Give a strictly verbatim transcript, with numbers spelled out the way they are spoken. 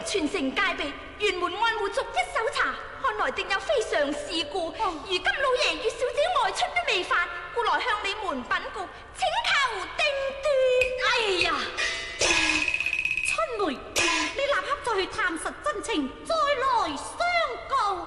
全城戒備，轅門按戶逐一搜查，看來定有非常事故。如今老爺與小姐外出都未返，故來向你們稟告，請求定奪。 哎呀，春梅，你立刻再去探實真情，